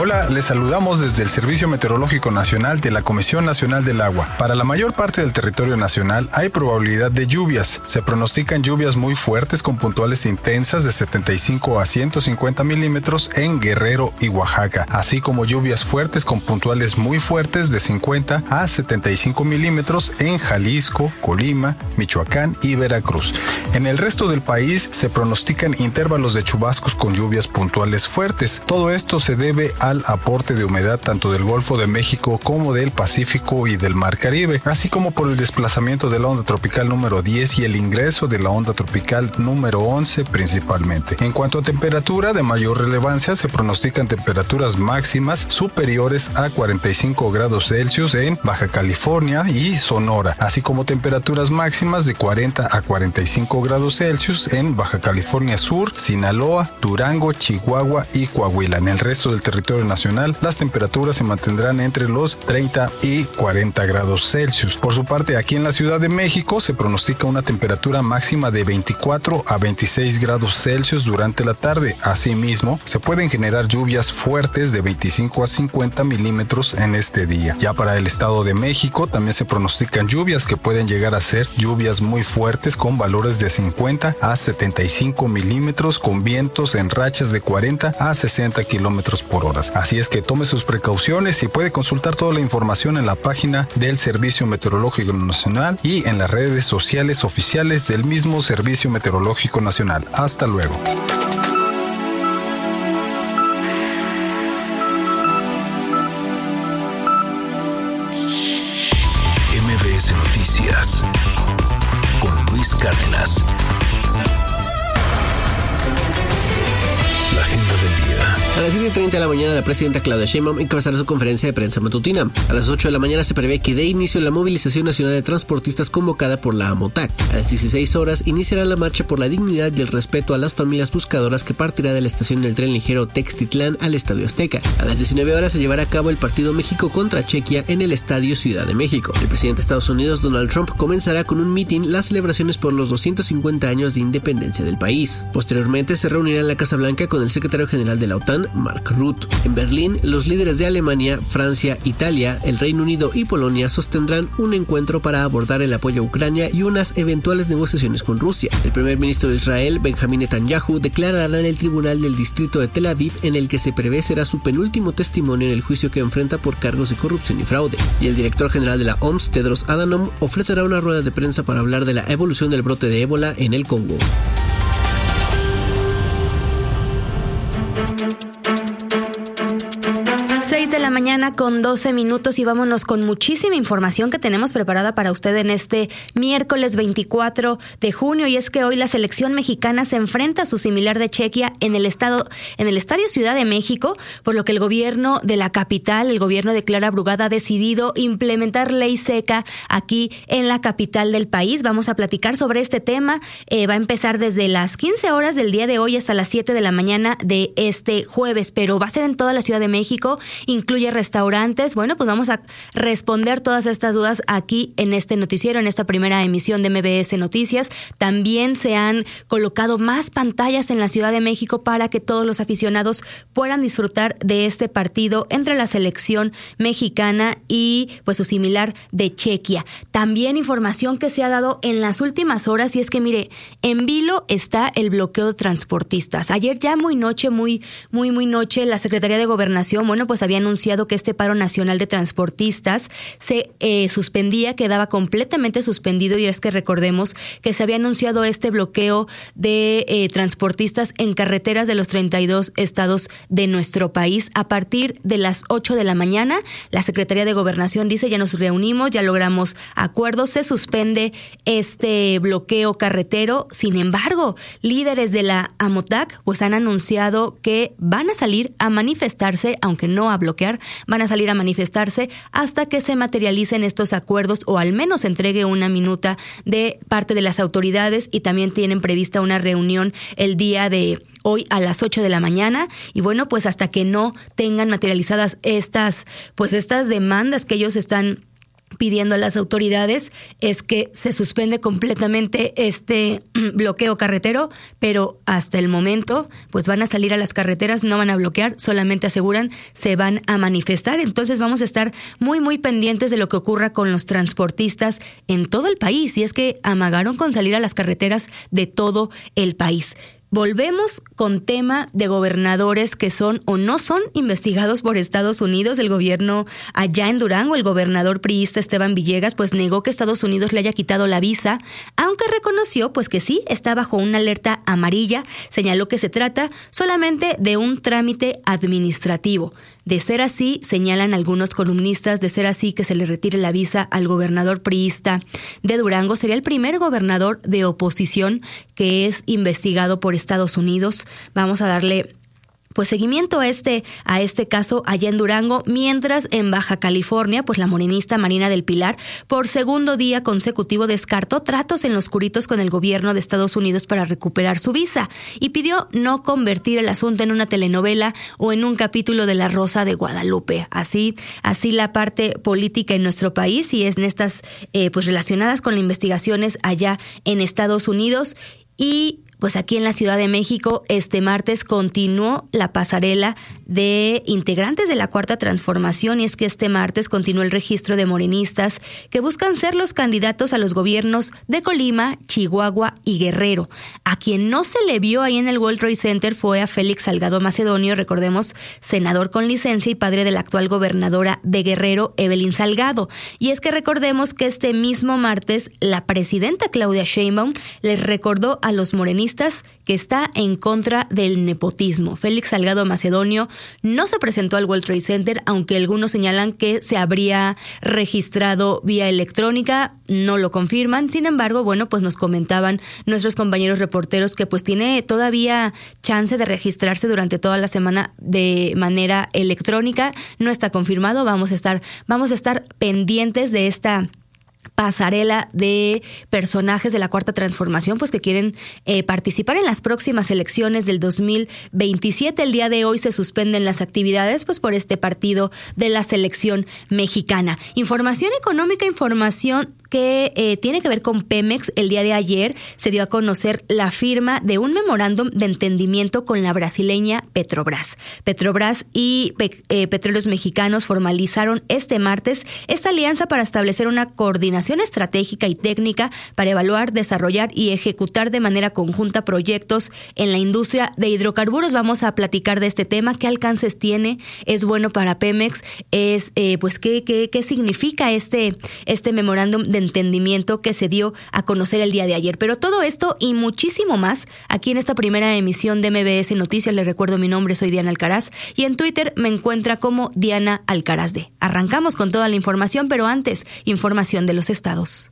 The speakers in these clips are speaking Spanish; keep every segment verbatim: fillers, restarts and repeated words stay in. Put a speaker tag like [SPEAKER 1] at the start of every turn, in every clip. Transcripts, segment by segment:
[SPEAKER 1] Hola, les saludamos desde el Servicio Meteorológico Nacional de la Comisión Nacional del Agua. Para la mayor parte del territorio nacional hay probabilidad de lluvias. Se pronostican lluvias muy fuertes con puntuales intensas de setenta y cinco a ciento cincuenta milímetros en Guerrero y Oaxaca, así como lluvias fuertes con puntuales muy fuertes de cincuenta a setenta y cinco milímetros en Jalisco, Colima, Michoacán y Veracruz. En el resto del país se pronostican intervalos de chubascos con lluvias puntuales fuertes. Todo esto se debe a al aporte de humedad tanto del Golfo de México como del Pacífico y del Mar Caribe, así como por el desplazamiento de la onda tropical número diez y el ingreso de la onda tropical número once principalmente. En cuanto a temperatura de mayor relevancia, se pronostican temperaturas máximas superiores a cuarenta y cinco grados Celsius en Baja California y Sonora, así como temperaturas máximas de cuarenta a cuarenta y cinco grados Celsius en Baja California Sur, Sinaloa, Durango, Chihuahua y Coahuila. En el resto del territorio nacional, las temperaturas se mantendrán entre los treinta y cuarenta grados Celsius. Por su parte, aquí en la Ciudad de México se pronostica una temperatura máxima de veinticuatro a veintiséis grados Celsius durante la tarde. Asimismo, se pueden generar lluvias fuertes de veinticinco a cincuenta milímetros en este día. Ya para el Estado de México también se pronostican lluvias que pueden llegar a ser lluvias muy fuertes con valores de cincuenta a setenta y cinco milímetros con vientos en rachas de cuarenta a sesenta kilómetros por hora. Así es que tome sus precauciones y puede consultar toda la información en la página del Servicio Meteorológico Nacional y en las redes sociales oficiales del mismo Servicio Meteorológico Nacional. Hasta luego.
[SPEAKER 2] M B S Noticias con Luis Cárdenas. La agenda del día.
[SPEAKER 3] A las siete y treinta de la mañana, la presidenta Claudia Sheinbaum encabezará su conferencia de prensa matutina. A las ocho de la mañana se prevé que dé inicio la movilización nacional de transportistas convocada por la AMOTAC. A las dieciséis horas iniciará la marcha por la dignidad y el respeto a las familias buscadoras que partirá de la estación del tren ligero Textitlán al Estadio Azteca. A las diecinueve horas se llevará a cabo el partido México contra Chequia en el Estadio Ciudad de México. El presidente de Estados Unidos, Donald Trump, comenzará con un mitin las celebraciones por los doscientos cincuenta años de independencia del país. Posteriormente se reunirá en la Casa Blanca con el secretario general de la OTAN, Mark Rutte. En Berlín, los líderes de Alemania, Francia, Italia, el Reino Unido y Polonia sostendrán un encuentro para abordar el apoyo a Ucrania y unas eventuales negociaciones con Rusia. El primer ministro de Israel, Benjamín Netanyahu, declarará en el tribunal del distrito de Tel Aviv, en el que se prevé será su penúltimo testimonio en el juicio que enfrenta por cargos de corrupción y fraude. Y el director general de la O M S, Tedros Adhanom, ofrecerá una rueda de prensa para hablar de la evolución del brote de ébola en el Congo.
[SPEAKER 4] seis de la mañana con doce minutos y vámonos con muchísima información que tenemos preparada para usted en este miércoles veinticuatro de junio, y es que hoy la selección mexicana se enfrenta a su similar de Chequia en el estado en el Estadio Ciudad de México, por lo que el gobierno de la capital, el gobierno de Clara Brugada, ha decidido implementar ley seca aquí en la capital del país. Vamos a platicar sobre este tema. Eh, va a empezar desde las quince horas del día de hoy hasta las siete de la mañana de este jueves, pero va a ser en toda la Ciudad de México. Incluye restaurantes. Bueno, pues vamos a responder todas estas dudas aquí en este noticiero, en esta primera emisión de M B S Noticias. También se han colocado más pantallas en la Ciudad de México para que todos los aficionados puedan disfrutar de este partido entre la selección mexicana y pues su similar de Chequia. También información que se ha dado en las últimas horas, y es que mire, en vilo está el bloqueo de transportistas. Ayer ya muy noche, muy, muy, muy noche, la Secretaría de Gobernación, bueno, pues había anunciado que este paro nacional de transportistas se eh, suspendía, quedaba completamente suspendido, y es que recordemos que se había anunciado este bloqueo de eh, transportistas en carreteras de los treinta y dos estados de nuestro país. A partir de las ocho de la mañana, la Secretaría de Gobernación dice: ya nos reunimos, ya logramos acuerdos, se suspende este bloqueo carretero. Sin embargo, líderes de la AMOTAC pues han anunciado que van a salir a manifestarse, aunque no a bloquear, van a salir a manifestarse hasta que se materialicen estos acuerdos, o al menos se entregue una minuta de parte de las autoridades, y también tienen prevista una reunión el día de hoy a las ocho de la mañana. Y bueno, pues hasta que no tengan materializadas estas, pues estas demandas que ellos están pidiendo a las autoridades es que se suspende completamente este bloqueo carretero, pero hasta el momento pues van a salir a las carreteras, no van a bloquear, solamente aseguran se van a manifestar. Entonces vamos a estar muy muy pendientes de lo que ocurra con los transportistas en todo el país, y es que amagaron con salir a las carreteras de todo el país. Volvemos con tema de gobernadores que son o no son investigados por Estados Unidos. El gobierno allá en Durango, el gobernador priista Esteban Villegas, pues negó que Estados Unidos le haya quitado la visa, aunque reconoció pues que sí está bajo una alerta amarilla. Señaló que se trata solamente de un trámite administrativo. De ser así, señalan algunos columnistas, de ser así que se le retire la visa al gobernador priista de Durango, sería el primer gobernador de oposición que es investigado por Estados Unidos. Vamos a darle pues seguimiento a este, a este caso allá en Durango, mientras en Baja California, pues la morenista Marina del Pilar, por segundo día consecutivo descartó tratos en los curitos con el gobierno de Estados Unidos para recuperar su visa y pidió no convertir el asunto en una telenovela o en un capítulo de La Rosa de Guadalupe. Así, así la parte política en nuestro país, y es en estas eh, pues relacionadas con las investigaciones allá en Estados Unidos. Y pues aquí en la Ciudad de México, este martes continuó la pasarela de integrantes de la Cuarta Transformación, y es que este martes continuó el registro de morenistas que buscan ser los candidatos a los gobiernos de Colima, Chihuahua y Guerrero. A quien no se le vio ahí en el World Trade Center fue a Félix Salgado Macedonio, recordemos, senador con licencia y padre de la actual gobernadora de Guerrero, Evelyn Salgado. Y es que recordemos que este mismo martes la presidenta Claudia Sheinbaum les recordó a los morenistas que está en contra del nepotismo. Félix Salgado Macedonio no se presentó al World Trade Center, aunque algunos señalan que se habría registrado vía electrónica, no lo confirman. Sin embargo, bueno, pues nos comentaban nuestros compañeros reporteros que pues tiene todavía chance de registrarse durante toda la semana de manera electrónica. No está confirmado, vamos a estar, vamos a estar pendientes de esta pasarela de personajes de la Cuarta Transformación, pues que quieren eh, participar en las próximas elecciones del dos mil veintisiete. El día de hoy se suspenden las actividades pues por este partido de la selección mexicana. Información económica, información que eh, tiene que ver con Pemex. El día de ayer se dio a conocer la firma de un memorándum de entendimiento con la brasileña Petrobras. Petrobras y Pe- eh, Petróleos Mexicanos formalizaron este martes esta alianza para establecer una coordinación estratégica y técnica para evaluar, desarrollar y ejecutar de manera conjunta proyectos en la industria de hidrocarburos. Vamos a platicar de este tema, qué alcances tiene, es bueno para Pemex, es eh, pues qué, qué, qué significa este, este memorándum de entendimiento que se dio a conocer el día de ayer. Pero todo esto y muchísimo más aquí en esta primera emisión de M B S Noticias. Les recuerdo, mi nombre, soy Diana Alcaraz, y en Twitter me encuentra como Diana Alcaraz D. Arrancamos con toda la información, pero antes, información de los estados.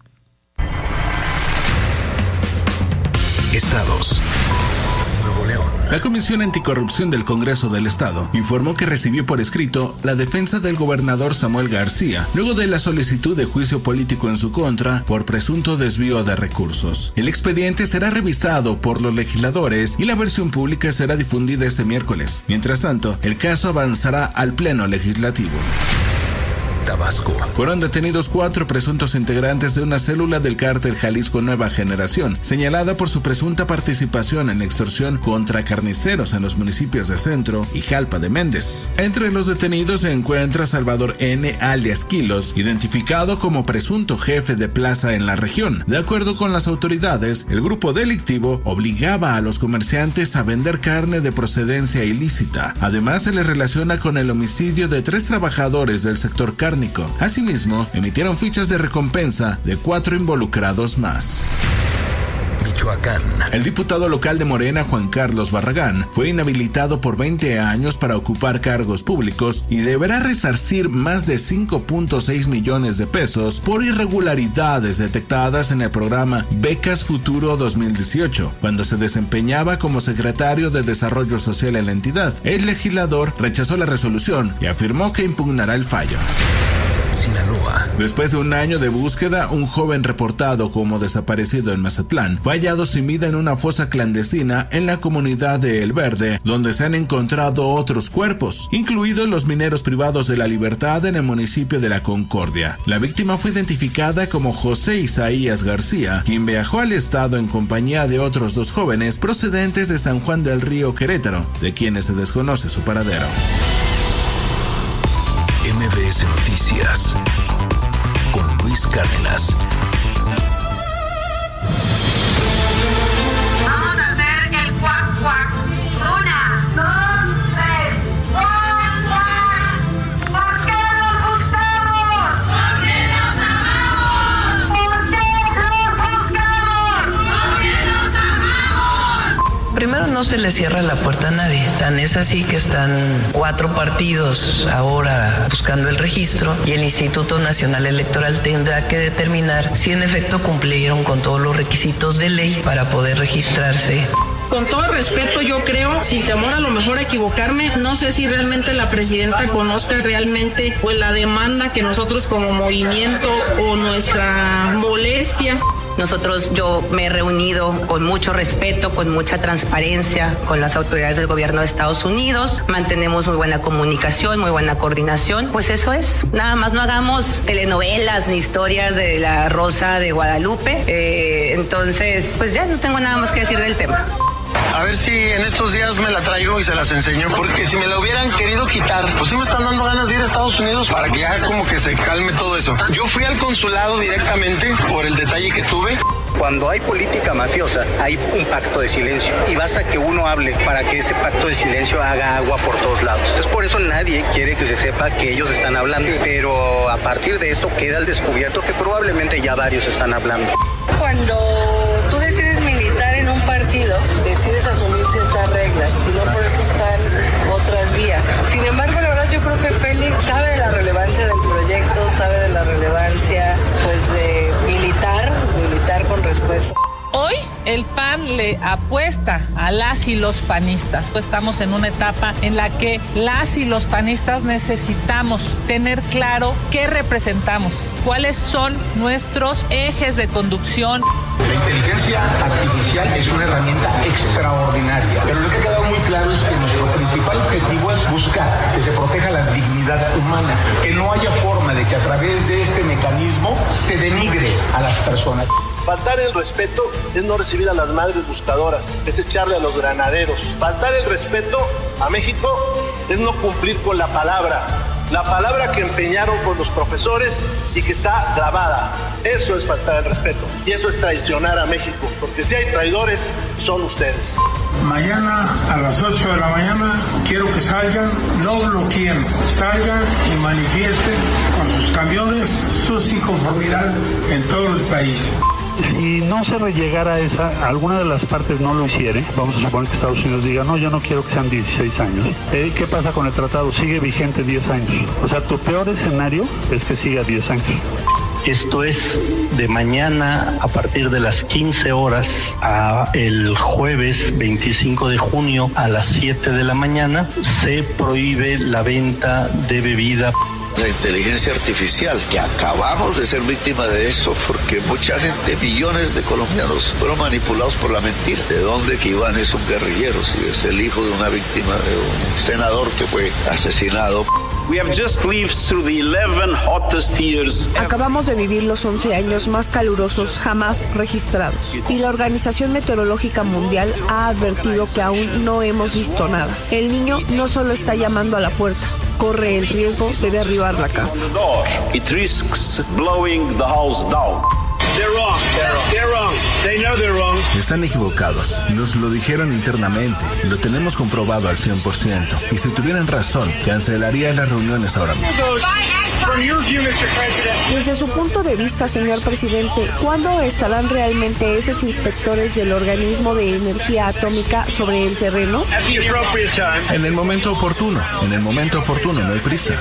[SPEAKER 2] Estados. Nuevo León.
[SPEAKER 5] La Comisión Anticorrupción del Congreso del Estado informó que recibió por escrito la defensa del gobernador Samuel García, luego de la solicitud de juicio político en su contra por presunto desvío de recursos. El expediente será revisado por los legisladores y la versión pública será difundida este miércoles. Mientras tanto, el caso avanzará al Pleno Legislativo.
[SPEAKER 2] Tabasco.
[SPEAKER 5] Fueron detenidos cuatro presuntos integrantes de una célula del cártel Jalisco Nueva Generación, señalada por su presunta participación en extorsión contra carniceros en los municipios de Centro y Jalpa de Méndez. Entre los detenidos se encuentra Salvador N. alias Kilos, identificado como presunto jefe de plaza en la región. De acuerdo con las autoridades, el grupo delictivo obligaba a los comerciantes a vender carne de procedencia ilícita. Además, se les relaciona con el homicidio de tres trabajadores del sector cárnico. Asimismo, emitieron fichas de recompensa de cuatro involucrados más.
[SPEAKER 2] Michoacán.
[SPEAKER 5] El diputado local de Morena, Juan Carlos Barragán, fue inhabilitado por veinte años para ocupar cargos públicos y deberá resarcir más de cinco punto seis millones de pesos por irregularidades detectadas en el programa Becas Futuro dos mil dieciocho, cuando se desempeñaba como secretario de Desarrollo Social en la entidad. El legislador rechazó la resolución y afirmó que impugnará el fallo.
[SPEAKER 2] Sinaloa.
[SPEAKER 5] Después de un año de búsqueda, un joven reportado como desaparecido en Mazatlán fue hallado sin vida en una fosa clandestina en la comunidad de El Verde, donde se han encontrado otros cuerpos, incluidos los mineros privados de la libertad en el municipio de La Concordia. La víctima fue identificada como José Isaías García, quien viajó al estado en compañía de otros dos jóvenes procedentes de San Juan del Río, Querétaro, de quienes se desconoce su paradero.
[SPEAKER 2] M B S Noticias con Luis Cárdenas.
[SPEAKER 6] Vamos a hacer el cuac cuac. Una, dos, tres. ¡Cuac, cuac! ¿Por qué los buscamos? Porque los amamos. ¿Por qué los buscamos? Porque los amamos.
[SPEAKER 7] Primero, no se le cierra la puerta a nadie. Tan es así que están cuatro partidos ahora buscando el registro y el Instituto Nacional Electoral tendrá que determinar si en efecto cumplieron con todos los requisitos de ley para poder registrarse.
[SPEAKER 8] Con todo respeto, yo creo, sin temor a lo mejor a equivocarme, no sé si realmente la presidenta conozca realmente pues la demanda que nosotros como movimiento o nuestra molestia.
[SPEAKER 9] Nosotros, yo me he reunido con mucho respeto, con mucha transparencia con las autoridades del gobierno de Estados Unidos. Mantenemos muy buena comunicación, muy buena coordinación. Pues eso es. Nada más no hagamos telenovelas ni historias de la Rosa de Guadalupe. Eh, entonces, pues ya no tengo nada más que decir del tema.
[SPEAKER 10] A ver si en estos días me la traigo y se las enseño, porque si me la hubieran querido quitar, pues sí me están dando ganas de ir a Estados Unidos para que ya como que se calme todo eso. Yo fui al consulado directamente por el detalle que tuve.
[SPEAKER 11] Cuando hay política mafiosa, hay un pacto de silencio y basta que uno hable para que ese pacto de silencio haga agua por todos lados. Entonces, por eso nadie quiere que se sepa que ellos están hablando, pero a partir de esto queda al descubierto que probablemente ya varios están hablando.
[SPEAKER 12] Cuando tú decides militar en un partido, decides asumir ciertas reglas, si no por eso están otras vías. Sin embargo, la verdad yo creo que Félix sabe de la relevancia del proyecto, sabe de la relevancia pues de militar, militar con respeto.
[SPEAKER 13] Hoy el P A N le apuesta a las y los panistas. Estamos en una etapa en la que las y los panistas necesitamos tener claro qué representamos, cuáles son nuestros ejes de conducción.
[SPEAKER 14] La inteligencia artificial es una herramienta extraordinaria, pero lo que ha quedado muy claro es que nuestro principal objetivo es buscar que se proteja la dignidad humana, que no haya forma de que a través de este mecanismo se denigre a las personas.
[SPEAKER 15] Faltar el respeto es no recibir a las madres buscadoras, es echarle a los granaderos. Faltar el respeto a México es no cumplir con la palabra, la palabra que empeñaron con los profesores y que está grabada. Eso es faltar el respeto y eso es traicionar a México, porque si hay traidores, son ustedes.
[SPEAKER 16] Mañana a las ocho de la mañana quiero que salgan, no bloqueen, salgan y manifiesten con sus camiones sus inconformidades en todo el país.
[SPEAKER 17] Si no se llegara a esa, alguna de las partes no lo hiciere, vamos a suponer que Estados Unidos diga, no, yo no quiero que sean dieciséis años. Eh, ¿Qué pasa con el tratado? Sigue vigente diez años. O sea, tu peor escenario es que siga diez años.
[SPEAKER 18] Esto es de mañana a partir de las quince horas a el jueves veinticinco de junio a las siete de la mañana se prohíbe la venta de bebida.
[SPEAKER 19] La inteligencia artificial, que acabamos de ser víctima de eso, porque mucha gente, millones de colombianos, fueron manipulados por la mentira. ¿De dónde que Iván es un guerrillero? Si es el hijo de una víctima, de un senador que fue asesinado.
[SPEAKER 20] Acabamos de vivir los once años más calurosos jamás registrados y la Organización Meteorológica Mundial ha advertido que aún no hemos visto nada. El niño no solo está llamando a la puerta, corre el riesgo de derribar la casa.
[SPEAKER 5] Están equivocados. Nos lo dijeron internamente. Lo tenemos comprobado al cien por ciento. Y si tuvieran razón, cancelarían las reuniones ahora mismo.
[SPEAKER 20] Desde su punto de vista, señor presidente, ¿cuándo estarán realmente esos inspectores del organismo de energía atómica sobre el terreno?
[SPEAKER 5] En el momento oportuno. En el momento oportuno, no hay prisa.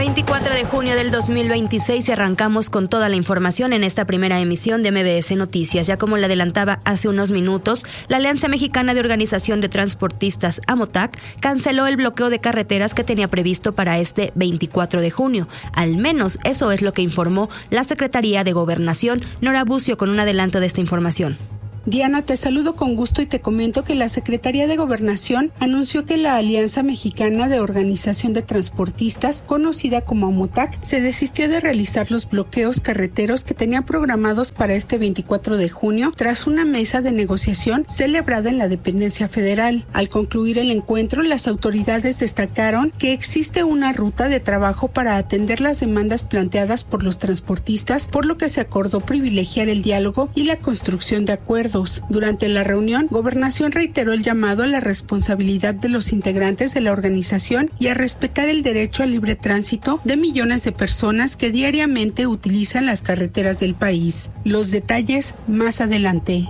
[SPEAKER 4] veinticuatro de junio del dos mil veintiséis y arrancamos con toda la información en esta primera emisión de M B S Noticias. Ya como la adelantaba hace unos minutos, la Alianza Mexicana de Organización de Transportistas, AMOTAC, canceló el bloqueo de carreteras que tenía previsto para este veinticuatro de junio. Al menos eso es lo que informó la Secretaría de Gobernación. Nora Bucio con un adelanto de esta información.
[SPEAKER 21] Diana, te saludo con gusto y te comento que la Secretaría de Gobernación anunció que la Alianza Mexicana de Organización de Transportistas, conocida como AMOTAC, se desistió de realizar los bloqueos carreteros que tenía programados para este veinticuatro de junio tras una mesa de negociación celebrada en la dependencia federal. Al concluir el encuentro, las autoridades destacaron que existe una ruta de trabajo para atender las demandas planteadas por los transportistas, por lo que se acordó privilegiar el diálogo y la construcción de acuerdos. Durante la reunión, Gobernación reiteró el llamado a la responsabilidad de los integrantes de la organización y a respetar el derecho al libre tránsito de millones de personas que diariamente utilizan las carreteras del país. Los detalles más adelante.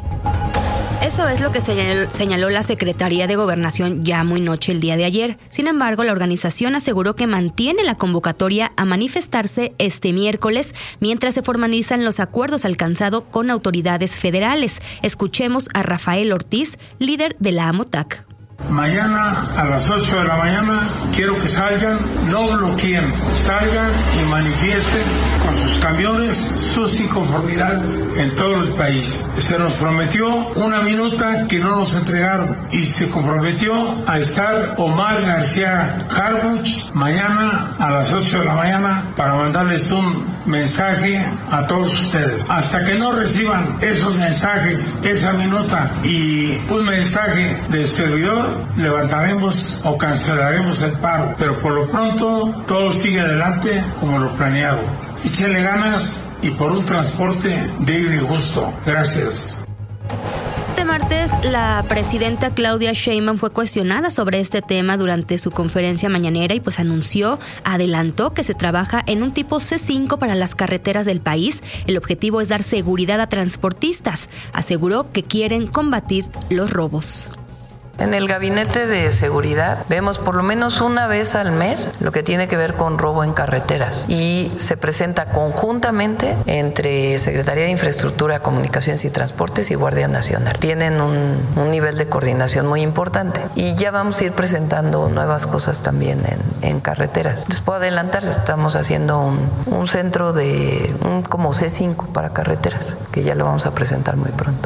[SPEAKER 4] Eso es lo que señaló la Secretaría de Gobernación ya muy noche el día de ayer. Sin embargo, la organización aseguró que mantiene la convocatoria a manifestarse este miércoles mientras se formalizan los acuerdos alcanzados con autoridades federales. Escuchemos a Rafael Ortiz, líder de la AMOTAC.
[SPEAKER 16] Mañana a las ocho de la mañana quiero que salgan, no bloqueen, salgan y manifiesten con sus camiones sus inconformidades en todo el país. Se nos prometió una minuta que no nos entregaron y se comprometió a estar Omar García Harbuch mañana a las ocho de la mañana para mandarles un mensaje a todos ustedes. Hasta que no reciban esos mensajes, esa minuta y un mensaje del servidor, levantaremos o cancelaremos el paro, pero por lo pronto todo sigue adelante como lo planeado. Échenle ganas y por un transporte digno y justo. Gracias.
[SPEAKER 4] Este martes, la presidenta Claudia Sheinbaum fue cuestionada sobre este tema durante su conferencia mañanera y pues anunció, adelantó que se trabaja en un tipo C cinco para las carreteras del país. El objetivo es dar seguridad a transportistas. Aseguró que quieren combatir los robos.
[SPEAKER 7] En el Gabinete de Seguridad vemos por lo menos una vez al mes lo que tiene que ver con robo en carreteras y se presenta conjuntamente entre Secretaría de Infraestructura, Comunicaciones y Transportes y Guardia Nacional. Tienen un, un nivel de coordinación muy importante y ya vamos a ir presentando nuevas cosas también en, en carreteras. Les puedo adelantar, estamos haciendo un, un centro de un como C cinco para carreteras que ya lo vamos a presentar muy pronto.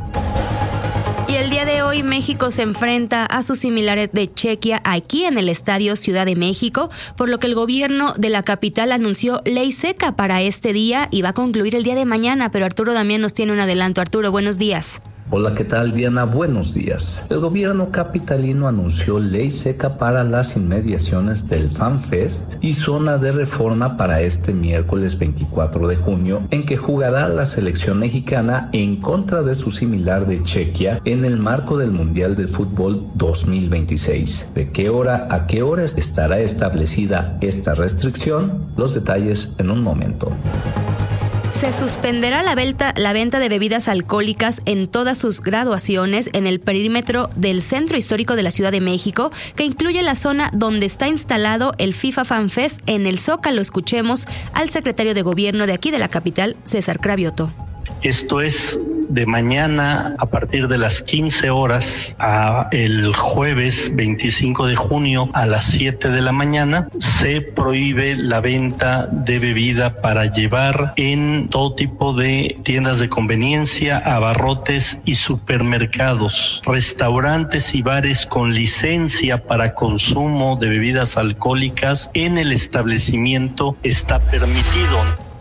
[SPEAKER 4] Y el día de hoy México se enfrenta a sus similares de Chequia aquí en el Estadio Ciudad de México, por lo que el gobierno de la capital anunció ley seca para este día y va a concluir el día de mañana, pero Arturo Damián nos tiene un adelanto. Arturo, buenos días.
[SPEAKER 22] Hola, ¿qué tal, Diana? Buenos días. El gobierno capitalino anunció ley seca para las inmediaciones del FanFest y zona de reforma para este miércoles veinticuatro de junio, en que jugará la selección mexicana en contra de su similar de Chequia en el marco del Mundial de Fútbol dos mil veintiséis. ¿De qué hora a qué horas estará establecida esta restricción? Los detalles en un momento.
[SPEAKER 4] Se suspenderá la venta, la venta de bebidas alcohólicas en todas sus graduaciones en el perímetro del Centro Histórico de la Ciudad de México, que incluye la zona donde está instalado el FIFA Fan Fest en el Zócalo. Escuchemos al secretario de Gobierno de aquí de la capital, César Cravioto.
[SPEAKER 18] Esto es de mañana a partir de las quince horas a el jueves veinticinco de junio a las siete de la mañana. Se prohíbe la venta de bebida para llevar en todo tipo de tiendas de conveniencia, abarrotes y supermercados. Restaurantes y bares con licencia para consumo de bebidas alcohólicas en el establecimiento está permitido.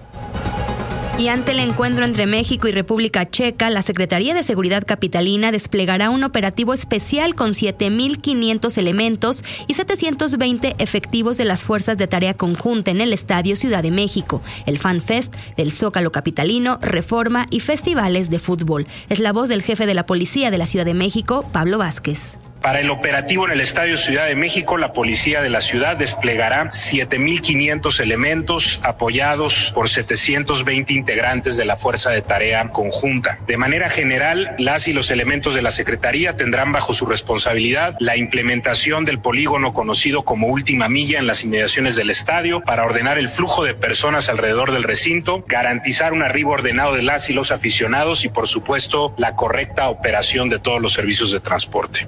[SPEAKER 4] Y ante el encuentro entre México y República Checa, la Secretaría de Seguridad Capitalina desplegará un operativo especial con siete mil quinientos elementos y setecientos veinte efectivos de las Fuerzas de Tarea Conjunta en el Estadio Ciudad de México, el FanFest del Zócalo Capitalino, Reforma y festivales de fútbol. Es la voz del jefe de la Policía de la Ciudad de México, Pablo Vázquez.
[SPEAKER 1] Para el operativo en el Estadio Ciudad de México, la Policía de la Ciudad desplegará siete mil quinientos elementos apoyados por setecientos veinte integrantes de la Fuerza de Tarea Conjunta. De manera general, las y los elementos de la Secretaría tendrán bajo su responsabilidad la implementación del polígono conocido como Última Milla en las inmediaciones del estadio para ordenar el flujo de personas alrededor del recinto, garantizar un arribo ordenado de las y los aficionados y, por supuesto, la correcta operación de todos los servicios de transporte.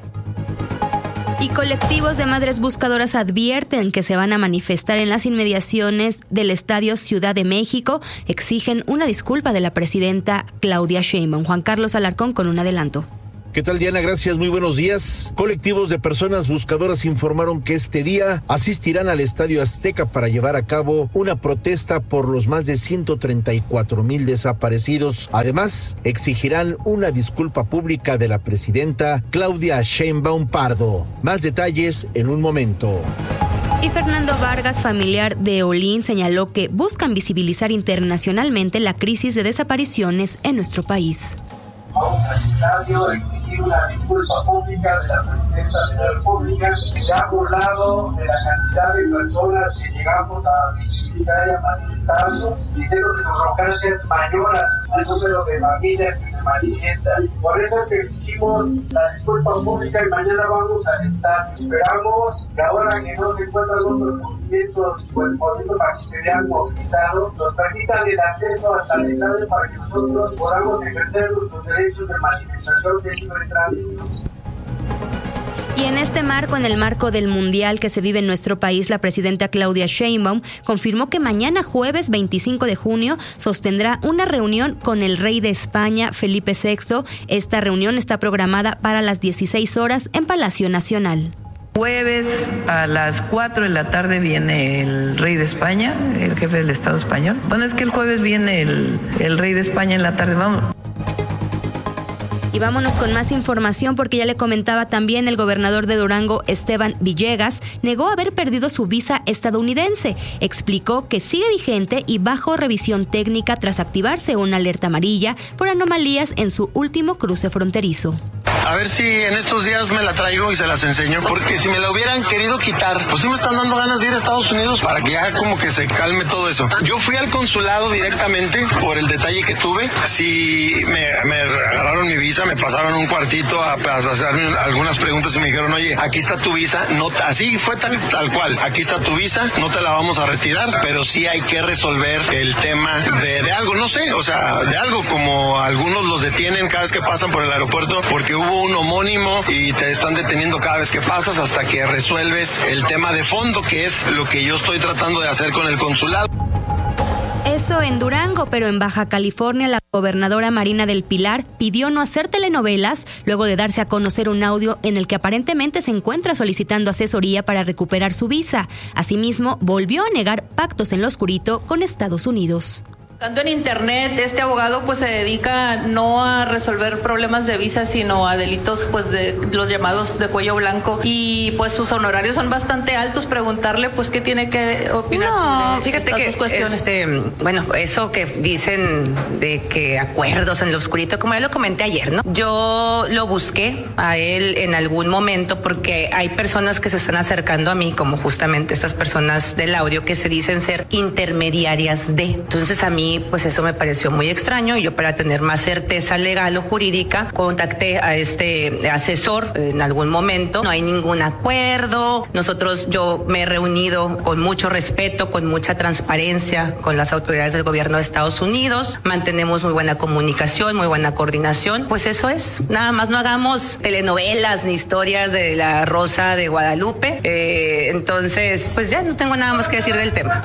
[SPEAKER 4] Y colectivos de madres buscadoras advierten que se van a manifestar en las inmediaciones del Estadio Ciudad de México. Exigen una disculpa de la presidenta Claudia Sheinbaum. Juan Carlos Alarcón con un adelanto.
[SPEAKER 3] ¿Qué tal, Diana? Gracias, muy buenos días. Colectivos de personas buscadoras informaron que este día asistirán al Estadio Azteca para llevar a cabo una protesta por los más de ciento treinta y cuatro mil desaparecidos. Además, exigirán una disculpa pública de la presidenta Claudia Sheinbaum Pardo. Más detalles en un momento.
[SPEAKER 4] Y Fernando Vargas, familiar de Olin, señaló que buscan visibilizar internacionalmente la crisis de desapariciones en nuestro país.
[SPEAKER 23] Vamos al estadio a exigir una disculpa pública de la presidenta de la República, que se ha burlado de la cantidad de personas que llegamos a visibilizar y a manifestarnos, diciendo que su arrogancia es mayor al número de familias que se manifiestan. Por eso es que exigimos la disculpa pública y mañana vamos al estadio. Esperamos que ahora que no se encuentran otros movimientos o el movimiento magisterial movilizado, nos permitan el acceso hasta el estadio para que nosotros podamos ejercer nuestros derechos de manifestación de libre tránsito.
[SPEAKER 4] Y en este marco, en el marco del Mundial que se vive en nuestro país, la presidenta Claudia Sheinbaum confirmó que mañana jueves veinticinco de junio sostendrá una reunión con el rey de España, Felipe sexto. Esta reunión está programada para las dieciséis horas en Palacio Nacional.
[SPEAKER 7] Jueves a las cuatro de la tarde viene el rey de España, el jefe del Estado español. Bueno, es que el jueves viene el, el rey de España en la tarde, vamos.
[SPEAKER 4] Y vámonos con más información porque ya le comentaba también el gobernador de Durango, Esteban Villegas, negó haber perdido su visa estadounidense. Explicó que sigue vigente y bajo revisión técnica tras activarse una alerta amarilla por anomalías en su último cruce fronterizo.
[SPEAKER 10] A ver si en estos días me la traigo y se las enseño, porque si me la hubieran querido quitar, pues sí me están dando ganas de ir a Estados Unidos para que ya como que se calme todo eso. Yo fui al consulado directamente por el detalle que tuve. Sí, me, me agarraron mi visa, me pasaron un cuartito a, a hacerme algunas preguntas y me dijeron, oye, aquí está tu visa. No, así fue tal, tal cual. Aquí está tu visa, no te la vamos a retirar, pero sí hay que resolver el tema de, de algo, no sé, o sea, de algo como algunos los detienen cada vez que pasan por el aeropuerto porque hubo un homónimo y te están deteniendo cada vez que pasas hasta que resuelves el tema de fondo, que es lo que yo estoy tratando de hacer con el consulado.
[SPEAKER 4] Eso en Durango, pero en Baja California la gobernadora Marina del Pilar pidió no hacer telenovelas luego de darse a conocer un audio en el que aparentemente se encuentra solicitando asesoría para recuperar su visa. Asimismo, volvió a negar pactos en lo oscurito con Estados Unidos.
[SPEAKER 24] Buscando en internet, este abogado pues se dedica no a resolver problemas de visa, sino a delitos pues de los llamados de cuello blanco, y pues sus honorarios son bastante altos. Preguntarle pues qué tiene que opinar
[SPEAKER 9] no,
[SPEAKER 24] sobre
[SPEAKER 9] fíjate
[SPEAKER 24] estas
[SPEAKER 9] que
[SPEAKER 24] dos cuestiones.
[SPEAKER 9] Este, bueno, eso que dicen de que acuerdos en lo oscurito, como ya lo comenté ayer, ¿no? Yo lo busqué a él en algún momento porque hay personas que se están acercando a mí, como justamente estas personas del audio que se dicen ser intermediarias de. Entonces a mí pues eso me pareció muy extraño y yo, para tener más certeza legal o jurídica, contacté a este asesor en algún momento. No hay ningún acuerdo. Nosotros, yo me he reunido con mucho respeto, con mucha transparencia con las autoridades del gobierno de Estados Unidos. Mantenemos muy buena comunicación, muy buena coordinación. Pues eso es. Nada más no hagamos telenovelas ni historias de la Rosa de Guadalupe. Eh, entonces, pues ya no tengo nada más que decir del tema.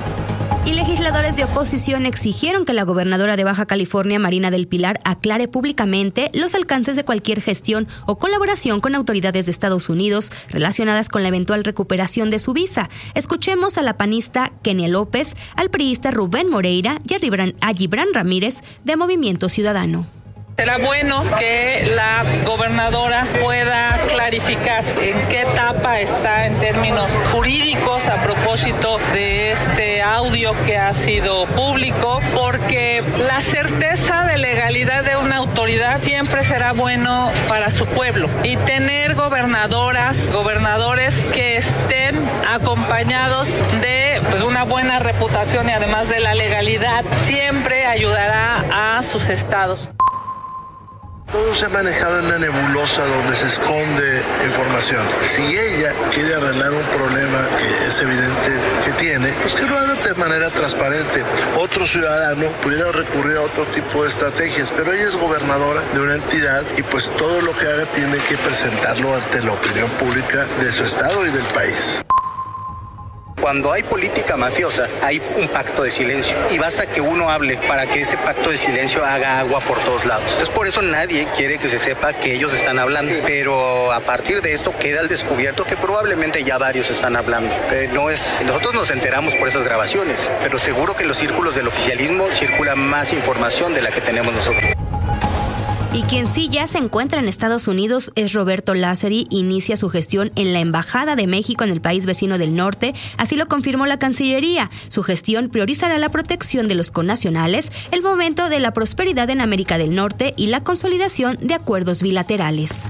[SPEAKER 4] Y legisladores de oposición exigieron que la gobernadora de Baja California, Marina del Pilar, aclare públicamente los alcances de cualquier gestión o colaboración con autoridades de Estados Unidos relacionadas con la eventual recuperación de su visa. Escuchemos a la panista Kenia López, al priista Rubén Moreira y a Gibran Ramírez de Movimiento Ciudadano.
[SPEAKER 13] Será bueno que la gobernadora pueda clarificar en qué etapa está en términos jurídicos a propósito de este audio que ha sido público, porque la certeza de legalidad de una autoridad siempre será bueno para su pueblo, y tener gobernadoras, gobernadores que estén acompañados de pues, una buena reputación y además de la legalidad siempre ayudará a sus estados.
[SPEAKER 15] Todo se ha manejado en una nebulosa donde se esconde información. Si ella quiere arreglar un problema que es evidente que tiene, pues que lo haga de manera transparente. Otro ciudadano pudiera recurrir a otro tipo de estrategias, pero ella es gobernadora de una entidad y pues todo lo que haga tiene que presentarlo ante la opinión pública de su estado y del país.
[SPEAKER 2] Cuando hay política mafiosa, hay un pacto de silencio y basta que uno hable para que ese pacto de silencio haga agua por todos lados. Entonces, por eso nadie quiere que se sepa que ellos están hablando, pero a partir de esto queda al descubierto que probablemente ya varios están hablando. Eh, no es, nosotros nos enteramos por esas grabaciones, pero seguro que en los círculos del oficialismo circula más información de la que tenemos nosotros.
[SPEAKER 4] Y quien sí ya se encuentra en Estados Unidos es Roberto Lázari. Inicia su gestión en la Embajada de México en el país vecino del norte. Así lo confirmó la Cancillería. Su gestión priorizará la protección de los connacionales, el fomento de la prosperidad en América del Norte y la consolidación de acuerdos bilaterales.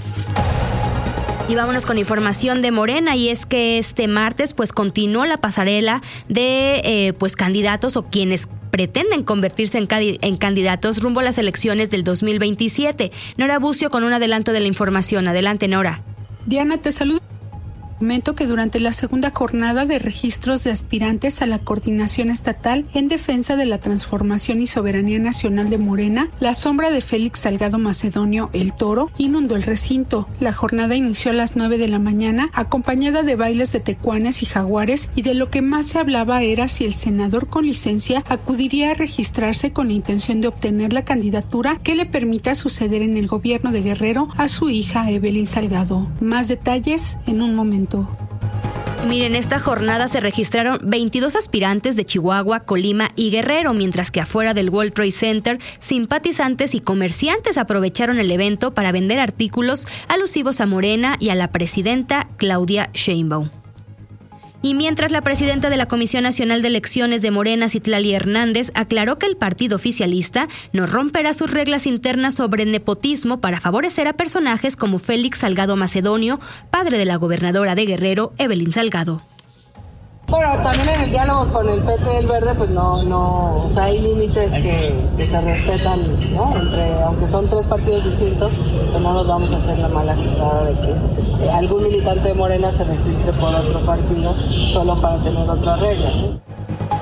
[SPEAKER 4] Y vámonos con información de Morena, y es que este martes pues continuó la pasarela de eh, pues candidatos o quienes pretenden convertirse en, cadi- en candidatos rumbo a las elecciones del dos mil veintisiete. Nora Bucio con un adelanto de la información. Adelante, Nora.
[SPEAKER 21] Diana, te saludo. Comento que durante la segunda jornada de registros de aspirantes a la coordinación estatal en defensa de la transformación y soberanía nacional de Morena, la sombra de Félix Salgado Macedonio, el Toro, inundó el recinto. La jornada inició a las nueve de la mañana, acompañada de bailes de tecuanes y jaguares, y de lo que más se hablaba era si el senador con licencia acudiría a registrarse con la intención de obtener la candidatura que le permita suceder en el gobierno de Guerrero a su hija Evelyn Salgado. Más detalles en un momento.
[SPEAKER 4] Miren, esta jornada se registraron veintidós aspirantes de Chihuahua, Colima y Guerrero, mientras que afuera del World Trade Center, simpatizantes y comerciantes aprovecharon el evento para vender artículos alusivos a Morena y a la presidenta Claudia Sheinbaum. Y mientras la presidenta de la Comisión Nacional de Elecciones de Morena, Citlali Hernández, aclaró que el partido oficialista no romperá sus reglas internas sobre nepotismo para favorecer a personajes como Félix Salgado Macedonio, padre de la gobernadora de Guerrero, Evelyn Salgado.
[SPEAKER 12] Bueno, también en el diálogo con el P T del Verde, pues no, no, o sea, hay límites que, que se respetan, ¿no? Entre, aunque son tres partidos distintos, pues no nos vamos a hacer la mala jugada de que eh, algún militante de Morena se registre por otro partido solo para tener otra regla, ¿no?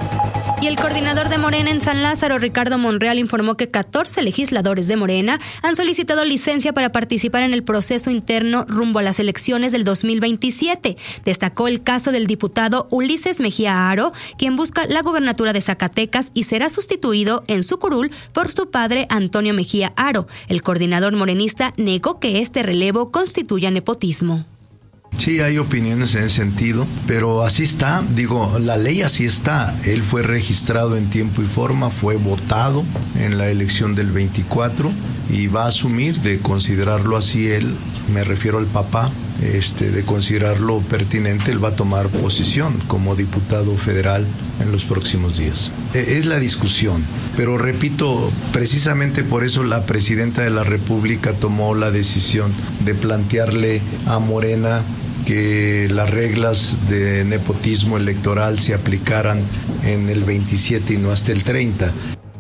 [SPEAKER 4] Y el coordinador de Morena en San Lázaro, Ricardo Monreal, informó que catorce legisladores de Morena han solicitado licencia para participar en el proceso interno rumbo a las elecciones del dos mil veintisiete. Destacó el caso del diputado Ulises Mejía Aro, quien busca la gubernatura de Zacatecas y será sustituido en su curul por su padre Antonio Mejía Aro. El coordinador morenista negó que este relevo constituya nepotismo.
[SPEAKER 6] Sí, hay opiniones en ese sentido, pero así está, digo, la ley así está. Él fue registrado en tiempo y forma, fue votado en la elección del veinticuatro y va a asumir de considerarlo así él, me refiero al papá, este, de considerarlo pertinente, él va a tomar posición como diputado federal en los próximos días. Es la discusión, pero repito, precisamente por eso la presidenta de la República tomó la decisión de plantearle a Morena que las reglas de nepotismo electoral se aplicaran en el veintisiete y no hasta el treinta.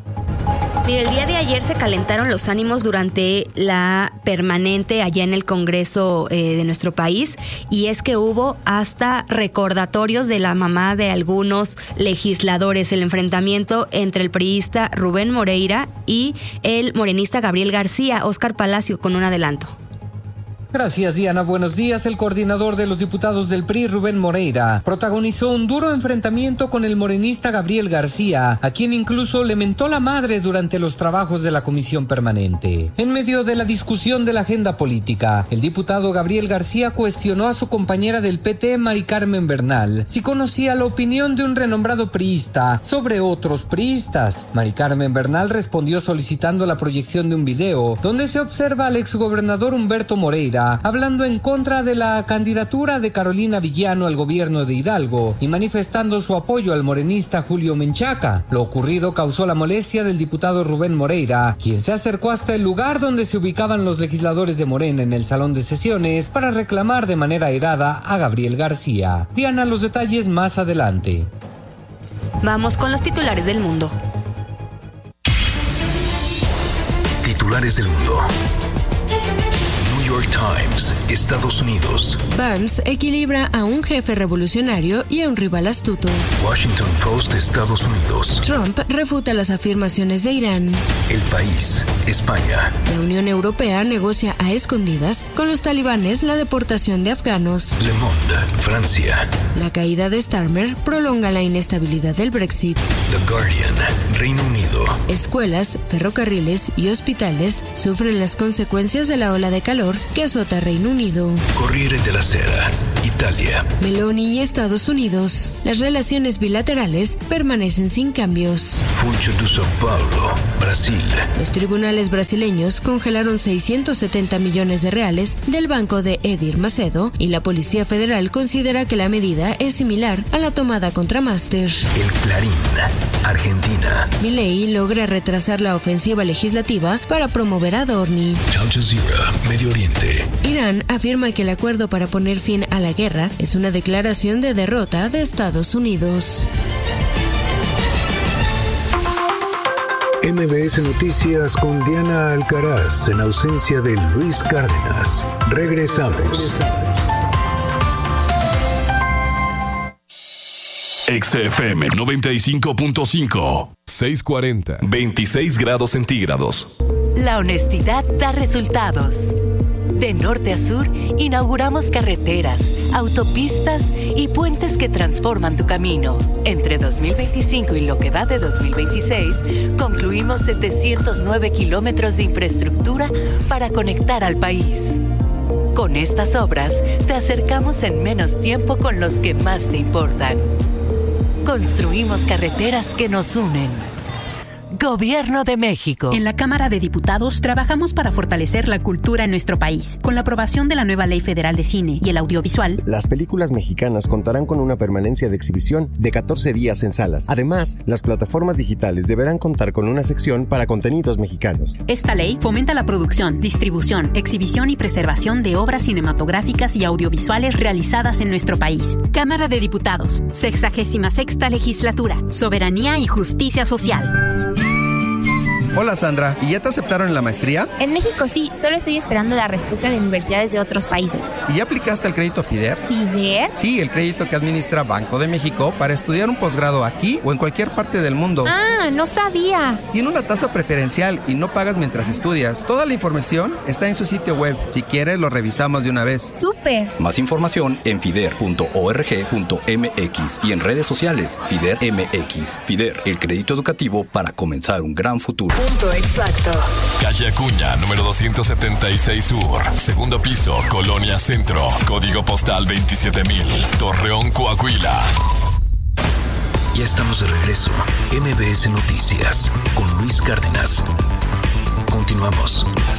[SPEAKER 4] Mire, el día de ayer se calentaron los ánimos durante la permanente allá en el Congreso eh, de nuestro país, y es que hubo hasta recordatorios de la mamá de algunos legisladores, el enfrentamiento entre el priista Rubén Moreira y el morenista Gabriel García. Óscar Palacio con un adelanto.
[SPEAKER 8] Gracias, Diana. Buenos días. El coordinador de los diputados del P R I, Rubén Moreira, protagonizó un duro enfrentamiento con el morenista Gabriel García, a quien incluso le mentó la madre durante los trabajos de la comisión permanente. En medio de la discusión de la agenda política, el diputado Gabriel García cuestionó a su compañera del P T, Mari Carmen Bernal, si conocía la opinión de un renombrado priista sobre otros priistas. Mari Carmen Bernal respondió solicitando la proyección de un video donde se observa al exgobernador Humberto Moreira hablando en contra de la candidatura de Carolina Villano al gobierno de Hidalgo y manifestando su apoyo al morenista Julio Menchaca. Lo ocurrido causó la molestia del diputado Rubén Moreira, quien se acercó hasta el lugar donde se ubicaban los legisladores de Morena en el salón de sesiones para reclamar de manera airada a Gabriel García. Diana, los detalles más adelante.
[SPEAKER 4] Vamos con los titulares del mundo.
[SPEAKER 11] Titulares del mundo. New York Times, Estados Unidos.
[SPEAKER 14] Vance equilibra a un jefe revolucionario y a un rival astuto.
[SPEAKER 11] Washington Post, Estados Unidos.
[SPEAKER 14] Trump refuta las afirmaciones de Irán.
[SPEAKER 11] El País, España.
[SPEAKER 14] La Unión Europea negocia a escondidas con los talibanes la deportación de afganos.
[SPEAKER 11] Le Monde, Francia.
[SPEAKER 14] La caída de Starmer prolonga la inestabilidad del Brexit.
[SPEAKER 11] The Guardian, Reino Unido.
[SPEAKER 14] Escuelas, ferrocarriles y hospitales sufren las consecuencias de la ola de calor que azota Reino Unido.
[SPEAKER 11] Corriere della Sera, Italia.
[SPEAKER 14] Meloni y Estados Unidos. Las relaciones bilaterales permanecen sin cambios.
[SPEAKER 11] Funcho de São Paulo, Brasil.
[SPEAKER 14] Los tribunales brasileños congelaron seiscientos setenta millones de reales del banco de Edir Macedo y la Policía Federal considera que la medida es similar a la tomada contra Master.
[SPEAKER 11] El Clarín, Argentina.
[SPEAKER 14] Milei logra retrasar la ofensiva legislativa para promover a Dorni.
[SPEAKER 11] Al Jazeera, Medio Oriente.
[SPEAKER 14] Irán afirma que el acuerdo para poner fin a la guerra es una declaración de derrota de Estados Unidos.
[SPEAKER 17] M B S Noticias con Diana Alcaraz en ausencia de Luis Cárdenas. Regresamos.
[SPEAKER 25] X F M noventa y cinco punto cinco, seiscientos cuarenta, veintiséis grados centígrados.
[SPEAKER 26] La honestidad da resultados. De norte a sur, inauguramos carreteras, autopistas y puentes que transforman tu camino. Entre dos mil veinticinco y lo que va de dos mil veintiséis, concluimos setecientos nueve kilómetros de infraestructura para conectar al país. Con estas obras, te acercamos en menos tiempo con los que más te importan. Construimos carreteras que nos unen. Gobierno de México.
[SPEAKER 27] En la Cámara de Diputados trabajamos para fortalecer la cultura en nuestro país. Con la aprobación de la nueva Ley Federal de Cine y el Audiovisual,
[SPEAKER 28] las películas mexicanas contarán con una permanencia de exhibición de catorce días en salas. Además, las plataformas digitales deberán contar con una sección para contenidos mexicanos.
[SPEAKER 27] Esta ley fomenta la producción, distribución, exhibición y preservación de obras cinematográficas y audiovisuales realizadas en nuestro país. Cámara de Diputados, sexagésima sexta legislatura, soberanía y justicia social.
[SPEAKER 29] Hola Sandra, ¿y ya te aceptaron en la maestría?
[SPEAKER 30] En México sí, solo estoy esperando la respuesta de universidades de otros países.
[SPEAKER 29] ¿Y ya aplicaste al crédito FIDER?
[SPEAKER 30] ¿FIDER?
[SPEAKER 29] Sí, el crédito que administra Banco de México para estudiar un posgrado aquí o en cualquier parte del mundo.
[SPEAKER 30] Ah, no sabía.
[SPEAKER 29] Tiene una tasa preferencial y no pagas mientras estudias. Toda la información está en su sitio web. Si quieres, lo revisamos de una vez.
[SPEAKER 30] ¡Súper!
[SPEAKER 31] Más información en fider punto org punto m x y en redes sociales FIDER M X. FIDER, el crédito educativo para comenzar un gran futuro.
[SPEAKER 26] Punto exacto.
[SPEAKER 25] Calle Acuña, número doscientos setenta y seis Sur. Segundo piso, Colonia Centro. Código postal veintisiete mil. Torreón, Coahuila.
[SPEAKER 11] Ya estamos de regreso. M B S Noticias con Luis Cárdenas. Continuamos.